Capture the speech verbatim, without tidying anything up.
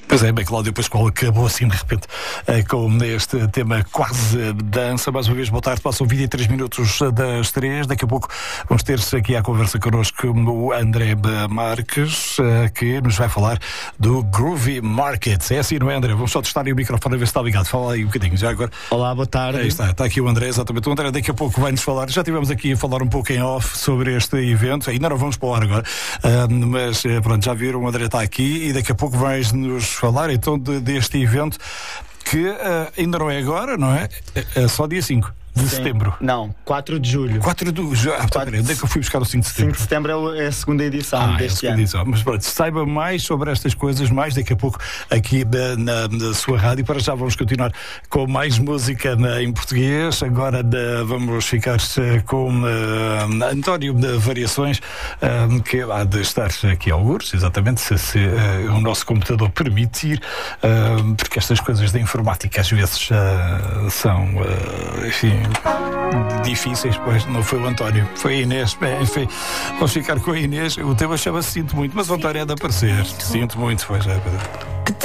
Pois é, bem, Cláudio, depois qual acabou assim de repente com este tema quase dança. Mais uma vez, boa tarde, passam vinte e três minutos das três. Daqui a pouco vamos ter aqui à conversa connosco o André Marques, que nos vai falar do Groovy Market. É assim, não é, André? Vamos só testar aí o microfone a ver se está ligado. Fala aí um bocadinho já agora. Olá, boa tarde. Aí está, está aqui o André, exatamente. O André daqui a pouco vai-nos falar. Já tivemos aqui a falar um pouco em off sobre este evento. Ainda não vamos para o ar agora, uh, mas pronto, já viram, o André está aqui e daqui a pouco vais-nos falar então de, deste evento que uh, ainda não é agora, não é? É só dia cinco de Sim. setembro. Não, quatro de julho. quatro de julho. Ah, quatro... onde é que eu fui buscar o cinco de setembro? cinco de setembro é a segunda edição ah, deste é a ano. Edição. Mas pronto, saiba mais sobre estas coisas, mais daqui a pouco aqui na, na sua rádio. Para já vamos continuar com mais música na, em português. Agora de, vamos ficar com uh, António de Variações, uh, que há de estar aqui algures, exatamente, se, se uh, o nosso computador permitir, uh, porque estas coisas da informática às vezes uh, são, uh, enfim, difíceis. Pois não foi o António, foi a Inês. Bem, enfim, vamos ficar com a Inês. O tema chama-se Sinto Muito, mas o António é de aparecer. Sinto muito, pois é.